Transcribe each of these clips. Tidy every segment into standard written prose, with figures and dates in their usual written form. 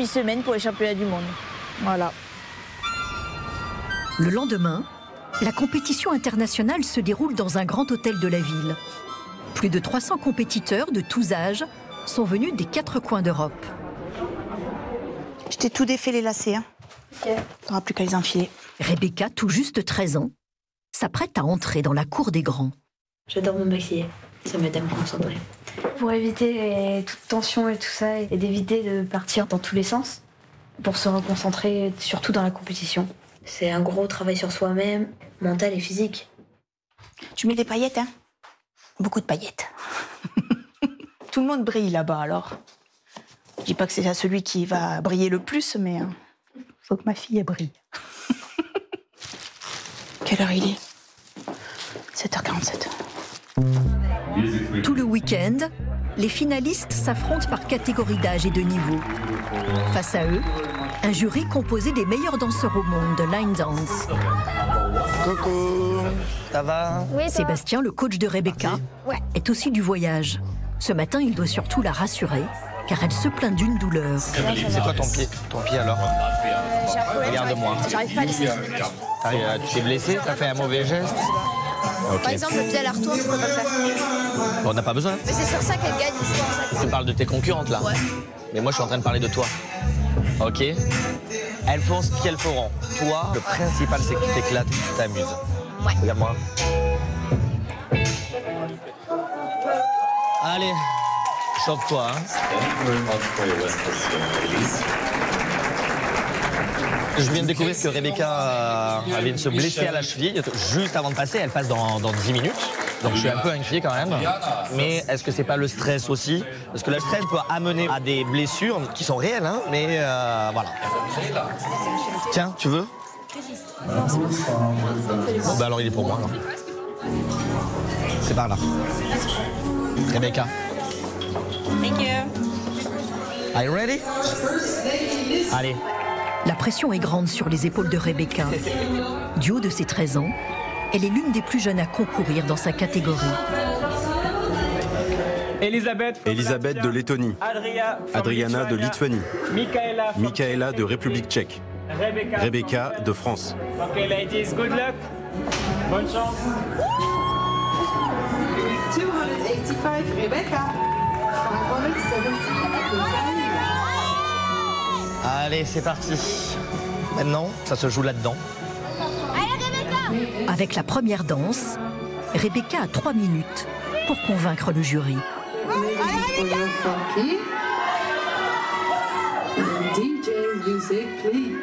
demi-semaine pour les championnats du monde. Voilà. Le lendemain, la compétition internationale se déroule dans un grand hôtel de la ville. Plus de 300 compétiteurs de tous âges sont venus des 4 coins d'Europe. Je t'ai tout défait les lacets. Hein. Okay. T'auras plus qu'à les enfiler. Rebecca, tout juste 13 ans, s'apprête à entrer dans la cour des grands. J'adore mon maquiller, ça m'aide à me concentrer. Pour éviter toute tension et tout ça, et d'éviter de partir dans tous les sens, pour se reconcentrer surtout dans la compétition. C'est un gros travail sur soi-même, mental et physique. Tu mets des paillettes, hein? Beaucoup de paillettes. Tout le monde brille là-bas, alors. Je dis pas que c'est à celui qui va briller le plus, mais faut que ma fille elle brille. Quelle heure il est? 7h47. Tout le week-end, les finalistes s'affrontent par catégorie d'âge et de niveau. Face à eux, un jury composé des meilleurs danseurs au monde de line dance. Coucou, ça va? Oui, Sébastien, le coach de Rebecca, est aussi du voyage. Ce matin, il doit surtout la rassurer, car elle se plaint d'une douleur. C'est quoi ton pied? Ton pied alors? Regarde-moi. J'arrive pas à laisser. Tu t'es blessé? T'as fait un mauvais geste? Par exemple, le pied à la retour, je peux pas le faire. Bon, on n'a pas besoin. Mais c'est sur ça qu'elle gagne. Tu parles de tes concurrentes là? Ouais. Mais moi, je suis en train de parler de toi. Ok? Elles font ce qu'elles feront. Toi, le principal, c'est que tu t'éclates et que tu t'amuses. Ouais. Regarde-moi. Allez, chauffe-toi. Hein. Je viens de découvrir que Rebecca vient de se blesser à la cheville. Juste avant de passer, elle passe dans 10 minutes. Donc je suis un peu inquiet quand même. Mais est-ce que c'est pas le stress aussi? Parce que le stress peut amener à des blessures qui sont réelles, hein, mais voilà. Tiens, tu veux? Bon, bah alors il est pour moi. Alors. C'est par là. Rebecca. Thank you. Are you ready? Allez. La pression est grande sur les épaules de Rebecca. Du haut de ses 13 ans, elle est l'une des plus jeunes à concourir dans sa catégorie. Elisabeth de Lettonie, Adriana de Lituanie, Michaela de République tchèque, Rebecca de France. Ok, ladies, good luck. Bonne chance. 285, Rebecca. 570. Allez, c'est parti. Maintenant, ça se joue là-dedans. Avec la première danse, Rebecca a 3 minutes pour convaincre le jury. DJ music, please.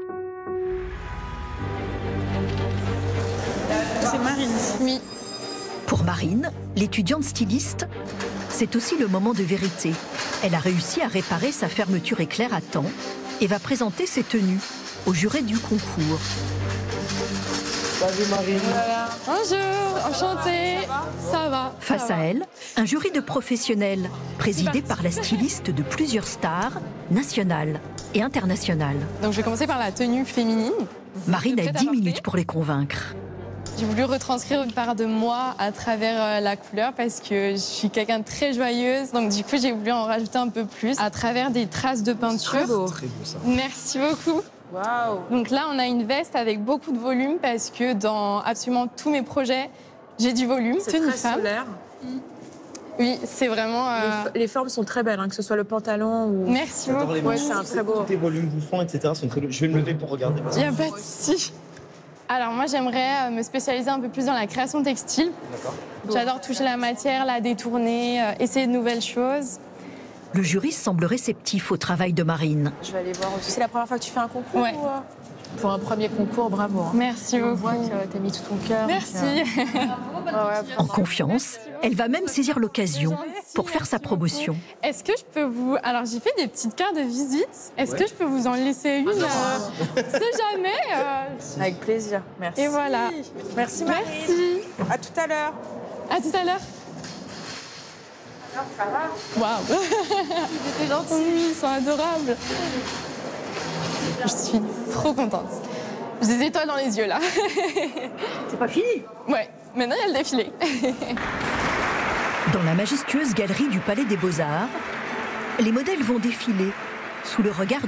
C'est Marine. Oui. Pour Marine, l'étudiante styliste, c'est aussi le moment de vérité. Elle a réussi à réparer sa fermeture éclair à temps et va présenter ses tenues au jury du concours. Salut Marine. Voilà. Bonjour, enchantée. Ça va. Face à elle, un jury de professionnels présidé par la styliste de plusieurs stars nationales et internationales. Donc je vais commencer par la tenue féminine. Marine a 10 minutes pour les convaincre. J'ai voulu retranscrire une part de moi à travers la couleur parce que je suis quelqu'un de très joyeuse. Donc du coup, j'ai voulu en rajouter un peu plus à travers des traces de peinture. Très beau. Très beau ça. Merci beaucoup. Waouh. Donc là, on a une veste avec beaucoup de volume parce que dans absolument tous mes projets, j'ai du volume. C'est très solaire. Oui, c'est vraiment... Les formes sont très belles, hein, que ce soit le pantalon ou... Merci beaucoup. Ouais, c'est un très beau. Tes volumes bouffants, etc. sont très... Je vais me lever pour regarder. Il n'y a pas de souci. Alors moi, j'aimerais me spécialiser un peu plus dans la création textile. D'accord. J'adore toucher la matière, la détourner, essayer de nouvelles choses. Le jury semble réceptif au travail de Marine. Je vais aller voir aussi. C'est la première fois que tu fais un concours? Ouais. Pour un premier concours, bravo. Merci On beaucoup. voit que tu as mis tout ton cœur. Merci. En confiance, elle va même saisir l'occasion pour faire sa promotion. Est-ce que je peux vous... Alors, j'ai fait des petites cartes de visite. Est-ce que je peux vous en laisser une C'est jamais. Avec plaisir. Merci. Et voilà. Merci Marie. Merci. À tout à l'heure. À tout à l'heure. Ça va? Waouh. Ils étaient gentils. Oui, ils sont adorables. Je suis trop contente. J'ai des étoiles dans les yeux, là. C'est pas fini? Ouais, maintenant il y a le défilé. Dans la majestueuse galerie du Palais des Beaux-Arts, les modèles vont défiler sous le regard